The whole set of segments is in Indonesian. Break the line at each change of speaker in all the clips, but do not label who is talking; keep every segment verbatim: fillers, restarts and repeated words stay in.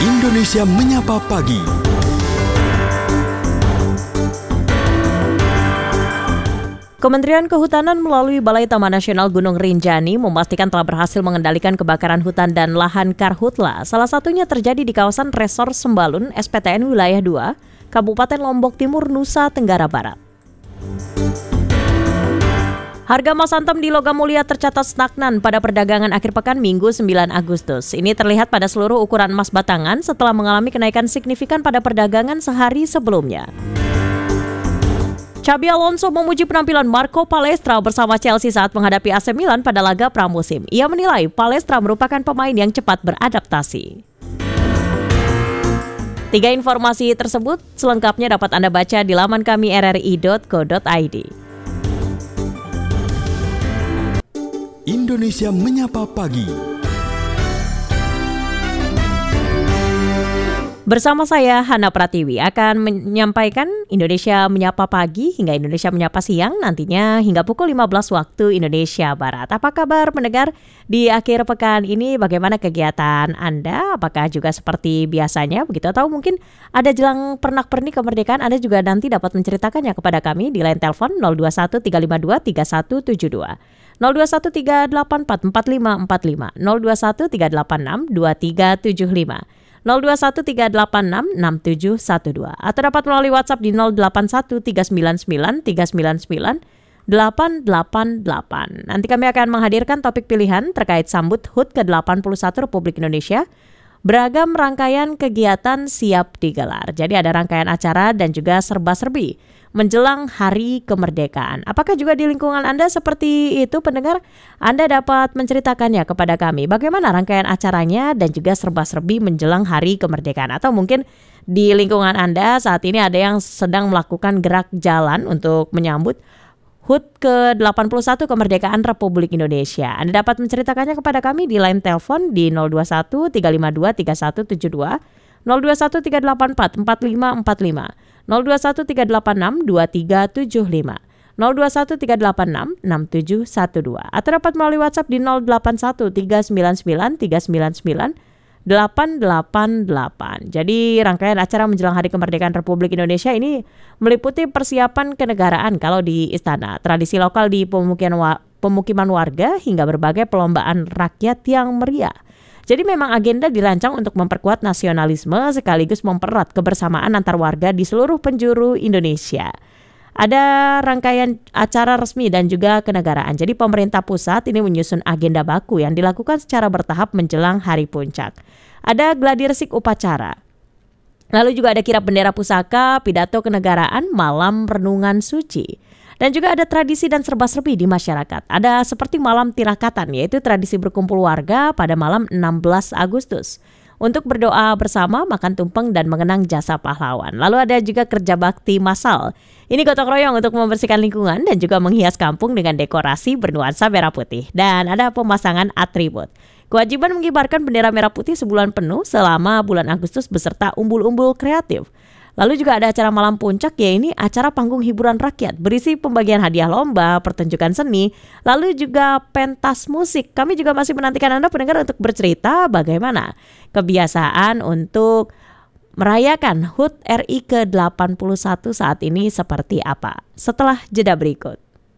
Indonesia Menyapa Pagi.
Kementerian Kehutanan melalui Balai Taman Nasional Gunung Rinjani memastikan telah berhasil mengendalikan kebakaran hutan dan lahan karhutla. Salah satunya terjadi di kawasan Resor Sembalun, S P T N Wilayah dua, Kabupaten Lombok Timur, Nusa Tenggara Barat. Harga emas antam di Logam Mulia tercatat stagnan pada perdagangan akhir pekan Minggu sembilan Agustus. Ini terlihat pada seluruh ukuran emas batangan setelah mengalami kenaikan signifikan pada perdagangan sehari sebelumnya. Xabi Alonso memuji penampilan Marco Palestra bersama Chelsea saat menghadapi A C Milan pada laga pramusim. Ia menilai Palestra merupakan pemain yang cepat beradaptasi. Tiga informasi tersebut selengkapnya dapat Anda baca di laman kami r r i dot co dot i d.
Indonesia Menyapa Pagi.
Bersama saya Hana Pratiwi akan menyampaikan Indonesia Menyapa Pagi hingga Indonesia Menyapa Siang nantinya hingga pukul lima belas waktu Indonesia Barat. Apa kabar pendengar di akhir pekan ini? Bagaimana kegiatan Anda? Apakah juga seperti biasanya begitu atau mungkin ada jelang pernak-pernik kemerdekaan? Anda juga nanti dapat menceritakannya kepada kami di line telepon nol dua satu tiga lima dua tiga satu tujuh dua. nol dua satu tiga delapan empat empat lima empat lima, nol dua satu tiga delapan enam dua tiga tujuh lima, nol dua satu tiga delapan enam enam tujuh satu dua atau dapat melalui WhatsApp di nol delapan satu tiga sembilan sembilan tiga sembilan sembilan delapan delapan delapan. Nanti kami akan menghadirkan topik pilihan terkait sambut H U T ke delapan puluh satu Republik Indonesia. Beragam rangkaian kegiatan siap digelar. Jadi ada rangkaian acara dan juga serba-serbi menjelang Hari Kemerdekaan. Apakah juga di lingkungan Anda seperti itu pendengar? Anda dapat menceritakannya kepada kami. Bagaimana rangkaian acaranya dan juga serba-serbi menjelang Hari Kemerdekaan. Atau mungkin di lingkungan Anda saat ini ada yang sedang melakukan gerak jalan untuk menyambut H U T ke delapan puluh satu Kemerdekaan Republik Indonesia. Anda dapat menceritakannya kepada kami di line telepon di nol dua satu tiga lima dua tiga satu tujuh dua, nol dua satu tiga delapan empat empat lima empat lima, nol dua satu tiga delapan enam dua tiga tujuh lima, nol dua satu tiga delapan enam enam tujuh satu dua atau dapat melalui WhatsApp di nol delapan satu tiga sembilan sembilan tiga sembilan sembilan delapan delapan delapan. Jadi rangkaian acara menjelang Hari Kemerdekaan Republik Indonesia ini meliputi persiapan kenegaraan kalau di istana, tradisi lokal di pemukiman, wa- pemukiman warga hingga berbagai perlombaan rakyat yang meriah. Jadi memang agenda dirancang untuk memperkuat nasionalisme sekaligus mempererat kebersamaan antar warga di seluruh penjuru Indonesia. Ada rangkaian acara resmi dan juga kenegaraan. Jadi pemerintah pusat ini menyusun agenda baku yang dilakukan secara bertahap menjelang hari puncak. Ada gladiresik upacara. Lalu juga ada kirap bendera pusaka, pidato kenegaraan, malam renungan suci. Dan juga ada tradisi dan serba-serbi di masyarakat. Ada seperti malam tirakatan, yaitu tradisi berkumpul warga pada malam enam belas Agustus. Untuk berdoa bersama, makan tumpeng dan mengenang jasa pahlawan. Lalu ada juga kerja bakti massal. Ini gotong royong untuk membersihkan lingkungan dan juga menghias kampung dengan dekorasi bernuansa merah putih. Dan ada pemasangan atribut. Kewajiban mengibarkan bendera merah putih sebulan penuh selama bulan Agustus beserta umbul-umbul kreatif. Lalu juga ada acara malam puncak, ya ini acara panggung hiburan rakyat berisi pembagian hadiah lomba, pertunjukan seni, lalu juga pentas musik. Kami juga masih menantikan Anda pendengar untuk bercerita bagaimana kebiasaan untuk merayakan H U T R I ke delapan puluh satu saat ini seperti apa. Setelah jeda berikut.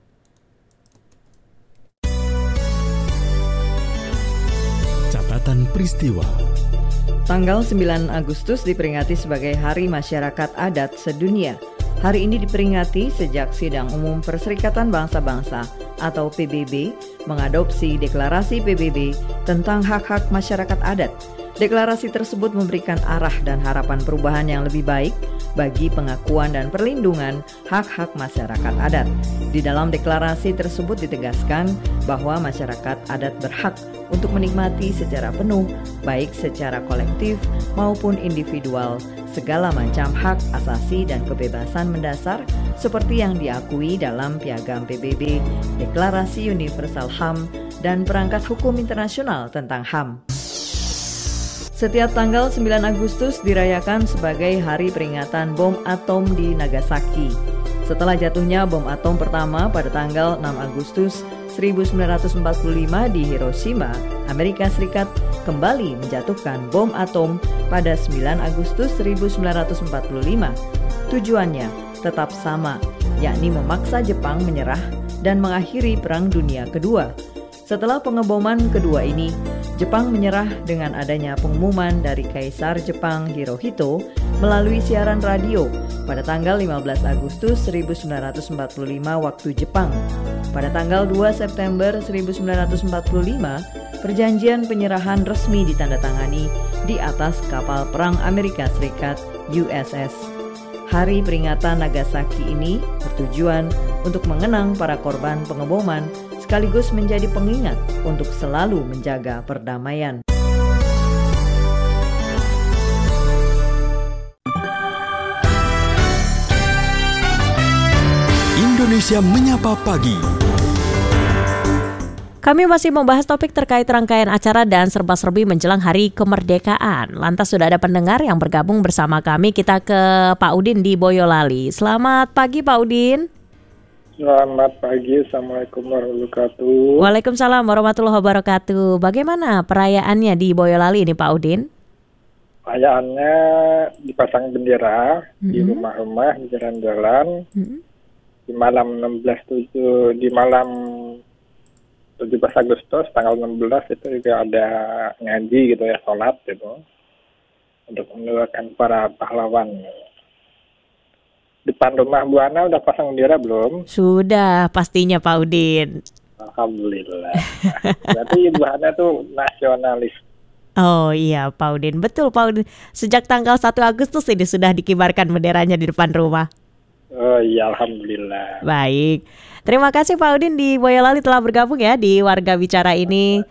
Catatan peristiwa.
Tanggal sembilan Agustus diperingati sebagai Hari Masyarakat Adat Sedunia. Hari ini diperingati sejak Sidang Umum Perserikatan Bangsa-Bangsa atau P B B mengadopsi Deklarasi P B B tentang hak-hak masyarakat adat. Deklarasi tersebut memberikan arah dan harapan perubahan yang lebih baik bagi pengakuan dan perlindungan hak-hak masyarakat adat. Di dalam deklarasi tersebut ditegaskan bahwa masyarakat adat berhak untuk menikmati secara penuh, baik secara kolektif maupun individual, segala macam hak asasi dan kebebasan mendasar seperti yang diakui dalam Piagam P B B, Deklarasi Universal H A M, dan Perangkat Hukum Internasional tentang H A M. Setiap tanggal sembilan Agustus dirayakan sebagai hari peringatan bom atom di Nagasaki. Setelah jatuhnya bom atom pertama pada tanggal enam Agustus seribu sembilan ratus empat puluh lima di Hiroshima, Amerika Serikat, kembali menjatuhkan bom atom pada sembilan Agustus seribu sembilan ratus empat puluh lima. Tujuannya tetap sama, yakni memaksa Jepang menyerah dan mengakhiri Perang Dunia Kedua. Setelah pengeboman kedua ini, Jepang menyerah dengan adanya pengumuman dari Kaisar Jepang Hirohito melalui siaran radio pada tanggal lima belas Agustus seribu sembilan ratus empat puluh lima waktu Jepang. Pada tanggal dua September seribu sembilan ratus empat puluh lima, perjanjian penyerahan resmi ditandatangani di atas kapal perang Amerika Serikat U S S. Hari peringatan Nagasaki ini bertujuan untuk mengenang para korban pengeboman sekaligus menjadi pengingat untuk selalu menjaga perdamaian.
Indonesia Menyapa Pagi.
Kami masih membahas topik terkait rangkaian acara dan serba-serbi menjelang Hari Kemerdekaan. Lantas sudah ada pendengar yang bergabung bersama kami. Kita ke Pak Udin di Boyolali. Selamat pagi Pak Udin.
Selamat pagi, Assalamualaikum warahmatullahi wabarakatuh.
Waalaikumsalam warahmatullahi wabarakatuh. Bagaimana perayaannya di Boyolali ini Pak Udin?
Perayaannya dipasang bendera mm-hmm. di rumah-rumah, di jalan-jalan. Mm-hmm. Di malam enam belas tujuh, di malam tujuh belas Agustus tanggal enam belas itu juga ada ngaji gitu ya, sholat gitu untuk mendoakan para pahlawan. Depan rumah Bu Ana udah pasang bendera belum?
Sudah pastinya Pak Udin.
Alhamdulillah. Berarti Bu Ana tuh nasionalis.
Oh iya Pak Udin, betul Pak Udin. Sejak tanggal satu Agustus ini sudah dikibarkan benderanya di depan rumah.
Oh iya, alhamdulillah.
Baik. Terima kasih Pak Udin di Boyolali telah bergabung ya di Warga Bicara ini.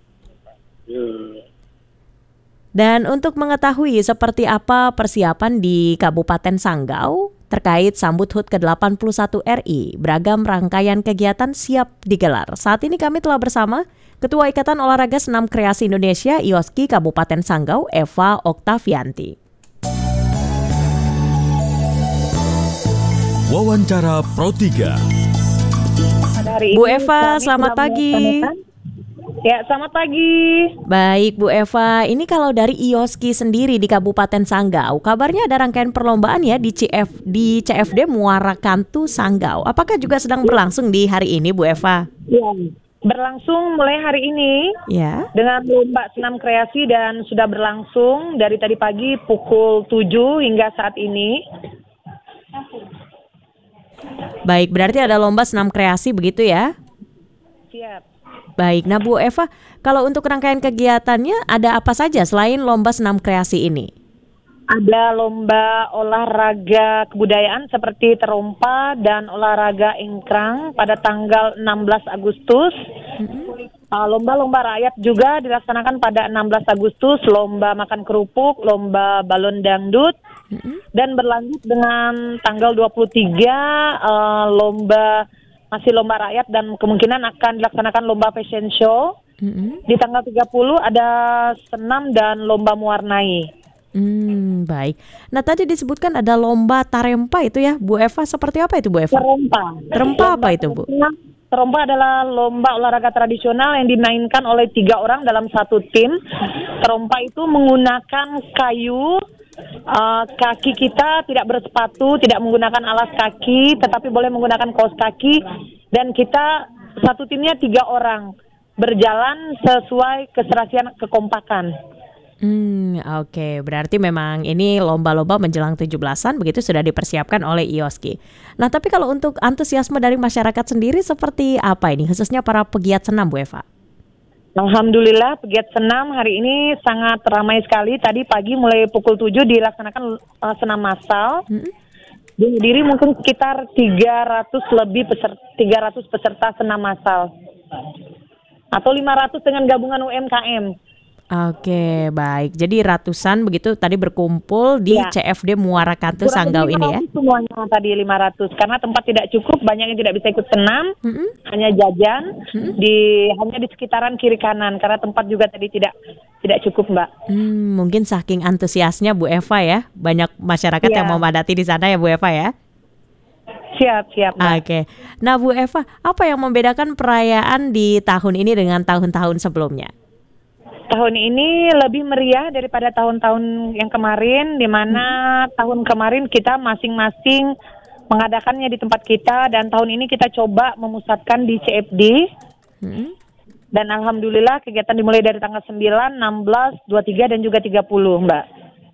Dan untuk mengetahui seperti apa persiapan di Kabupaten Sanggau terkait sambut H U T ke delapan puluh satu R I, beragam rangkaian kegiatan siap digelar. Saat ini kami telah bersama Ketua Ikatan Olahraga Senam Kreasi Indonesia I O S K I Kabupaten Sanggau, Eva Oktavianti.
Wawancara Pro tiga.
Bu Eva, selamat pagi.
Ya, selamat pagi.
Baik Bu Eva, ini kalau dari I O S K I sendiri di Kabupaten Sanggau, kabarnya ada rangkaian perlombaan ya di C F di C F D Muara Kantu Sanggau. Apakah juga sedang berlangsung di hari ini Bu Eva?
Ya, berlangsung mulai hari ini.
Ya. Dengan
lomba senam kreasi dan sudah berlangsung dari tadi pagi pukul tujuh hingga saat ini.
Baik, berarti ada lomba senam kreasi begitu ya?
Siap.
Baik, nah Bu Eva, kalau untuk rangkaian kegiatannya ada apa saja selain lomba senam kreasi ini?
Ada lomba olahraga kebudayaan seperti terompa dan olahraga ingkrang pada tanggal enam belas Agustus. Mm-hmm. Uh, lomba-lomba rakyat juga dilaksanakan pada enam belas Agustus, lomba makan kerupuk, lomba balon dangdut, mm-hmm. dan berlanjut dengan tanggal dua puluh tiga uh, lomba masih lomba rakyat dan kemungkinan akan dilaksanakan lomba fashion show. Mm-hmm. Di tanggal tiga puluh ada senam dan lomba mewarnai.
Hmm, baik. Nah tadi disebutkan ada lomba tarempa itu ya Bu Eva, seperti apa itu Bu Eva?
Terompa.
Terempa apa itu Bu?
Terompa adalah lomba olahraga tradisional yang dimainkan oleh tiga orang dalam satu tim. Terompa itu menggunakan kayu, uh, kaki kita tidak bersepatu, tidak menggunakan alas kaki, tetapi boleh menggunakan kaos kaki. Dan kita satu timnya tiga orang berjalan sesuai keserasian kekompakan.
Hmm, oke. Okay. Berarti memang ini lomba-lomba menjelang tujuh belasan begitu sudah dipersiapkan oleh I O S K I. Nah, tapi kalau untuk antusiasme dari masyarakat sendiri seperti apa ini, khususnya para pegiat senam Bu Eva?
Alhamdulillah, pegiat senam hari ini sangat ramai sekali. Tadi pagi mulai pukul tujuh dilaksanakan uh, senam massal. Hmm. Dihadiri mungkin sekitar tiga ratus lebih peserta, tiga ratus peserta senam massal. Atau lima ratus dengan gabungan U M K M.
Oke, baik. Jadi ratusan begitu tadi berkumpul di ya. C F D Muara Kantu Sanggau ini ya?
Semuanya tadi lima ratus karena tempat tidak cukup, banyak yang tidak bisa ikut senam, mm-hmm. hanya jajan mm-hmm. di hanya di sekitaran kiri kanan karena tempat juga tadi tidak tidak cukup, Mbak.
Hmm, mungkin saking antusiasnya Bu Eva ya, banyak masyarakat ya. yang memadati di sana ya Bu Eva ya?
Siap, siap, Mbak.
Oke. Nah, Bu Eva, apa yang membedakan perayaan di tahun ini dengan tahun-tahun sebelumnya?
tahun ini lebih meriah daripada tahun-tahun yang kemarin, di mana hmm. tahun kemarin kita masing-masing mengadakannya di tempat kita, dan tahun ini kita coba memusatkan di C F D. Hmm. Dan alhamdulillah kegiatan dimulai dari tanggal sembilan, enam belas, dua puluh tiga dan juga tiga puluh, Mbak.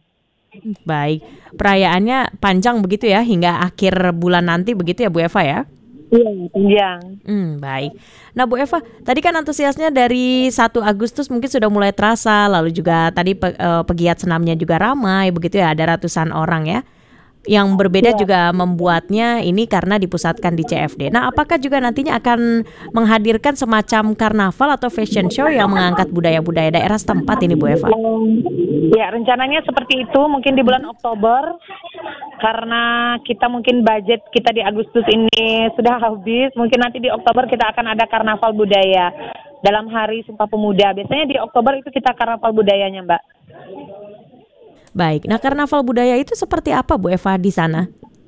Baik, perayaannya panjang begitu ya hingga akhir bulan nanti begitu ya Bu Eva ya?
Iya, panjang.
Hmm, baik. Nah Bu Eva, tadi kan antusiasnya dari satu Agustus mungkin sudah mulai terasa, lalu juga tadi pe, uh, pegiat senamnya juga ramai begitu ya, ada ratusan orang ya. Yang berbeda ya. Juga membuatnya ini karena dipusatkan di C F D. Nah, apakah juga nantinya akan menghadirkan semacam karnaval atau fashion show yang mengangkat budaya-budaya daerah setempat ini Bu Eva?
Ya, rencananya seperti itu mungkin di bulan Oktober, karena kita mungkin budget kita di Agustus ini sudah habis. Mungkin nanti di Oktober kita akan ada karnaval budaya dalam Hari Sumpah Pemuda. Biasanya di Oktober itu kita karnaval budayanya, Mbak.
Baik, nah karnaval budaya itu seperti apa Bu Eva di sana?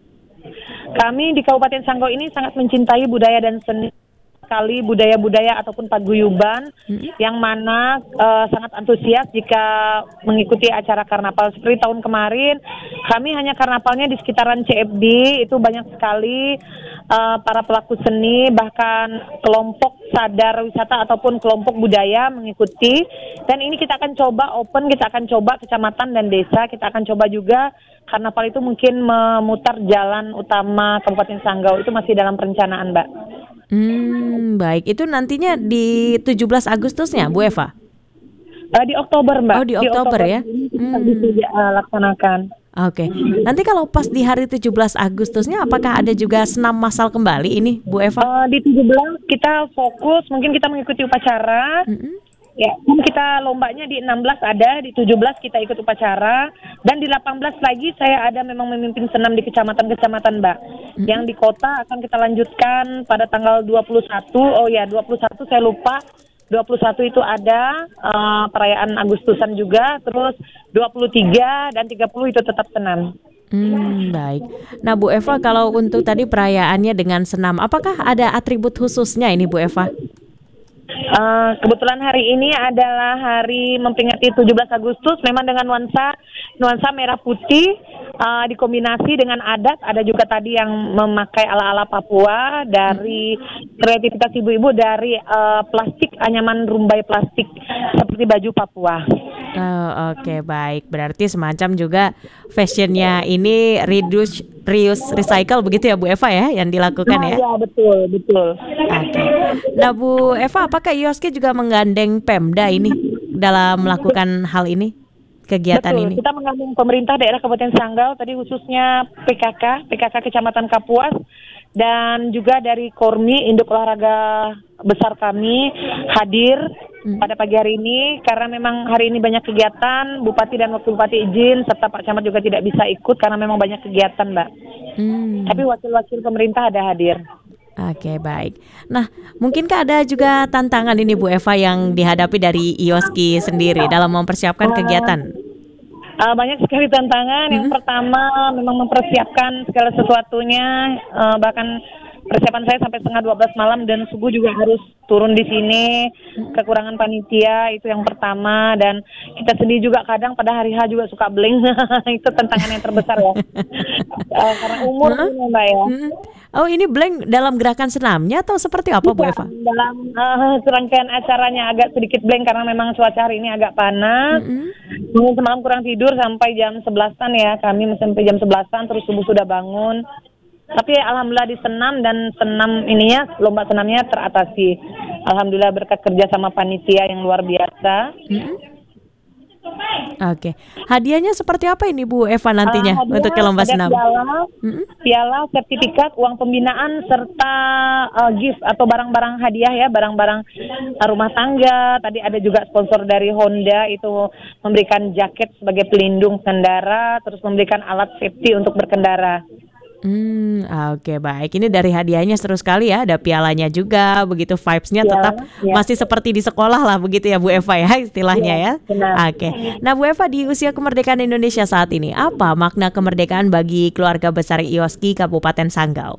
Kami di Kabupaten Sanggau ini sangat mencintai budaya dan seni sekali, budaya-budaya ataupun paguyuban hmm. yang mana uh, sangat antusias jika mengikuti acara karnaval. Seperti tahun kemarin, kami hanya karnavalnya di sekitaran C F D, itu banyak sekali uh, para pelaku seni, bahkan kelompok sadar wisata ataupun kelompok budaya mengikuti. Dan ini kita akan coba open, kita akan coba kecamatan dan desa, kita akan coba juga karnaval itu mungkin memutar jalan utama Kabupaten Sanggau, itu masih dalam perencanaan, Mbak.
Hmm, baik. Itu nantinya di tujuh belas Agustusnya, Bu Eva?
Uh, di Oktober, Mbak.
Oh, di Oktober, di Oktober ya?
Kita hmm. bisa uh, laksanakan.
Oke. Okay. Nanti kalau pas di hari tujuh belas Agustusnya, apakah ada juga senam massal kembali ini, Bu Eva?
Uh, di tujuh belas kita fokus, mungkin kita mengikuti upacara. Mm-hmm. Ya, kita lombanya di enam belas ada, di tujuh belas kita ikut upacara, dan di delapan belas lagi saya ada memang memimpin senam di kecamatan-kecamatan, Mbak. Mm-hmm. Yang di kota akan kita lanjutkan pada tanggal dua puluh satu, oh ya dua puluh satu saya lupa, dua puluh satu itu ada uh, perayaan Agustusan juga, terus dua puluh tiga dan tiga puluh itu tetap senam.
Hmm, baik. Nah Bu Eva, kalau untuk tadi perayaannya dengan senam, apakah ada atribut khususnya ini Bu Eva?
Uh, kebetulan hari ini adalah hari memperingati tujuh belas Agustus, memang dengan nuansa nuansa merah putih uh, dikombinasi dengan adat. Ada juga tadi yang memakai ala-ala Papua dari kreativitas ibu-ibu dari uh, plastik, anyaman rumbai plastik seperti baju Papua.
Oh, oke, okay, baik. Berarti semacam juga fashionnya ini reduce, reuse, recycle begitu ya Bu Eva ya yang dilakukan
nah,
ya?
Iya, betul, betul.
Oke. Okay. Nah Bu Eva, apakah I O S K I juga menggandeng Pemda ini dalam melakukan hal ini, kegiatan
betul,
ini?
Kita menggandeng pemerintah daerah Kabupaten Sanggau, tadi khususnya P K K, P K K Kecamatan Kapuas, dan juga dari Kormi, induk olahraga besar kami hadir hmm. pada pagi hari ini, karena memang hari ini banyak kegiatan, Bupati dan Wakil Bupati izin, serta Pak Camat juga tidak bisa ikut karena memang banyak kegiatan, Mbak. Hmm. Tapi wakil-wakil pemerintah ada hadir.
Oke, baik. Nah, mungkinkah ada juga tantangan ini Bu Eva yang dihadapi dari I O S K I sendiri dalam mempersiapkan kegiatan?
Uh, banyak sekali tantangan. Yang hmm. pertama memang mempersiapkan segala sesuatunya, uh, bahkan persiapan saya sampai setengah dua belas malam dan subuh juga harus turun di sini. Kekurangan panitia itu yang pertama, dan kita sendiri juga kadang pada hari H juga suka blank. Itu tantangan yang terbesar ya. uh, karena umur huh? ini, Mbak ya. Hmm.
Oh, ini blank dalam gerakan senamnya atau seperti apa, Bu Eva?
Dalam uh, serangkaian acaranya agak sedikit blank karena memang cuaca hari ini agak panas. Mm-hmm. Mungkin semalam kurang tidur sampai jam sebelasan ya. Kami sampai jam sebelasan terus subuh sudah bangun. Tapi alhamdulillah di senam dan senam ininya, lomba senamnya teratasi. Alhamdulillah berkat kerja sama panitia yang luar biasa. Mm-hmm.
Oke, hadiahnya seperti apa ini Bu Eva nantinya uh, untuk ke lomba senam?
Piala, mm-hmm. piala, sertifikat, uang pembinaan, serta uh, gift atau barang-barang hadiah ya, barang-barang uh, rumah tangga. Tadi ada juga sponsor dari Honda itu memberikan jaket sebagai pelindung pengendara, terus memberikan alat safety untuk berkendara.
Hmm, oke okay, baik. Ini dari hadiahnya seru sekali ya. Ada pialanya juga, begitu vibes-nya ya, tetap ya. Masih seperti di sekolah lah begitu ya Bu Eva ya istilahnya ya. ya. Oke. Okay. Nah Bu Eva, di usia kemerdekaan Indonesia saat ini, apa makna kemerdekaan bagi keluarga besar I O S K I Kabupaten Sanggau?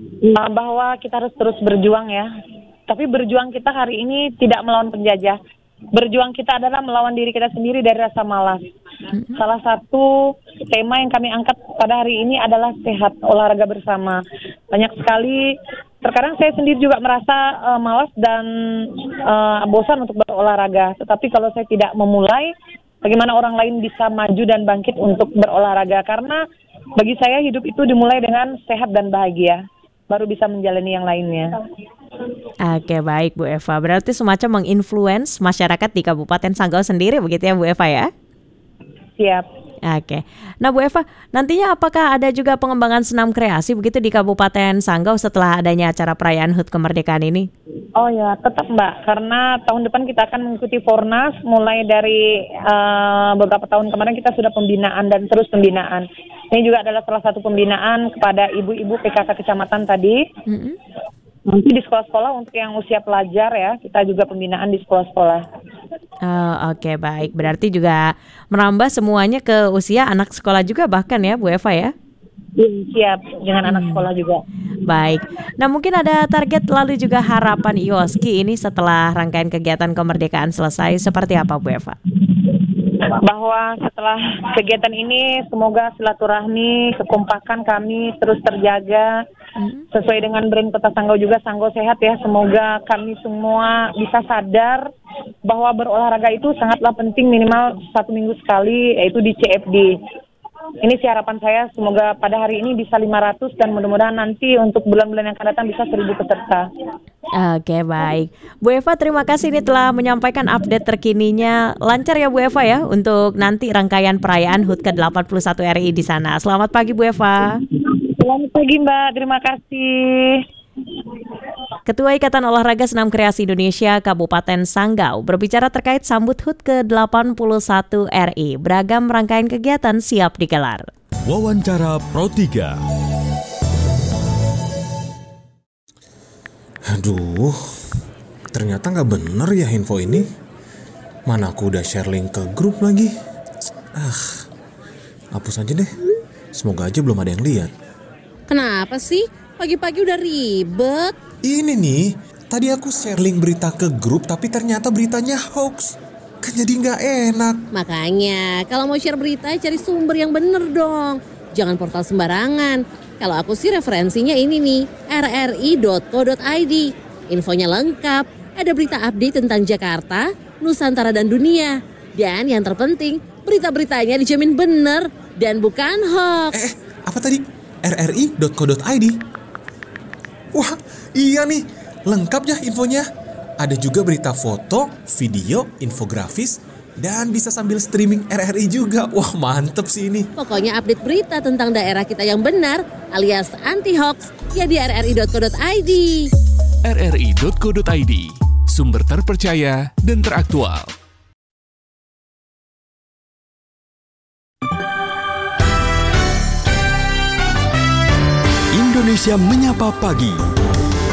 Bahwa kita harus terus berjuang ya. Tapi berjuang kita hari ini tidak melawan penjajah. berjuang kita adalah melawan diri kita sendiri dari rasa malas. Salah satu tema yang kami angkat pada hari ini adalah sehat, olahraga bersama. Banyak sekali, terkadang saya sendiri juga merasa uh, malas dan uh, bosan untuk berolahraga. Tetapi kalau saya tidak memulai, bagaimana orang lain bisa maju dan bangkit untuk berolahraga? Karena bagi saya hidup itu dimulai dengan sehat dan bahagia, baru bisa menjalani yang lainnya.
Oke, baik Bu Eva. Berarti semacam menginfluence masyarakat di Kabupaten Sanggau sendiri begitu ya Bu Eva ya?
Siap.
Oke. Nah Bu Eva, nantinya apakah ada juga pengembangan senam kreasi begitu di Kabupaten Sanggau setelah adanya acara perayaan H U T kemerdekaan ini?
Oh ya, tetap Mbak. Karena tahun depan kita akan mengikuti Fornas. Mulai dari uh, beberapa tahun kemarin kita sudah pembinaan dan terus pembinaan. Ini juga adalah salah satu pembinaan kepada ibu-ibu P K K kecamatan tadi. Mm-hmm. Nanti di sekolah-sekolah untuk yang usia pelajar ya, kita juga pembinaan di sekolah-sekolah.
Oh, oke, okay, baik. Berarti juga merambah semuanya ke usia anak sekolah juga bahkan ya Bu Eva ya?
Siap, dengan hmm. anak sekolah juga.
Baik. Nah mungkin ada target lalu juga harapan I O S K I ini setelah rangkaian kegiatan kemerdekaan selesai seperti apa Bu Eva?
Bahwa setelah kegiatan ini semoga silaturahmi, kekompakan kami terus terjaga. Sesuai dengan brand Kota Sanggau juga, Sanggau Sehat ya. Semoga kami semua bisa sadar bahwa berolahraga itu sangatlah penting, minimal satu minggu sekali, yaitu di C F D. Ini sih harapan saya, semoga pada hari ini bisa lima ratus dan mudah-mudahan nanti untuk bulan-bulan yang akan datang bisa seribu peserta.
Oke, baik. Bu Eva, terima kasih ini telah menyampaikan update terkininya. Lancar ya Bu Eva ya untuk nanti rangkaian perayaan H U T ke delapan puluh satu R I di sana. Selamat pagi Bu Eva.
Selamat pagi Mbak, terima kasih.
Ketua Ikatan Olahraga Senam Kreasi Indonesia Kabupaten Sanggau berbicara terkait sambut H U T ke delapan puluh satu R I. Beragam rangkaian kegiatan siap digelar.
Wawancara Pro tiga.
Aduh, ternyata gak bener ya info ini. Mana aku udah share link ke grup lagi. Ah, hapus aja deh. Semoga aja belum ada yang lihat.
Kenapa sih? Pagi-pagi udah ribet.
Ini nih, tadi aku share link berita ke grup tapi ternyata beritanya hoax. Kan jadi gak enak.
Makanya, kalau mau share berita cari sumber yang bener dong. Jangan portal sembarangan. Kalau aku sih referensinya ini nih, r r i dot co dot i d. Infonya lengkap, ada berita update tentang Jakarta, Nusantara dan dunia. Dan yang terpenting, berita-beritanya dijamin bener dan bukan hoax.
Eh, apa tadi? r r i dot co dot i d. Wah, iya nih, lengkap ya infonya. Ada juga berita foto, video, infografis, dan bisa sambil streaming R R I juga. Wah, mantep sih ini.
Pokoknya update berita tentang daerah kita yang benar, alias anti-hoax, ya di r r i dot co dot i d.
r r i dot co dot i d, sumber terpercaya dan teraktual.
Indonesia Menyapa Pagi.